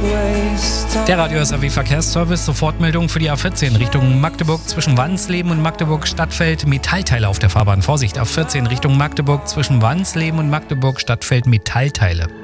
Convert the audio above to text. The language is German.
Der Radio SAW Verkehrsservice, Sofortmeldung für die A14 Richtung Magdeburg zwischen Wansleben und Magdeburg Stadtfeld, Metallteile auf der Fahrbahn. Vorsicht, A14 Richtung Magdeburg zwischen Wansleben und Magdeburg Stadtfeld, Metallteile.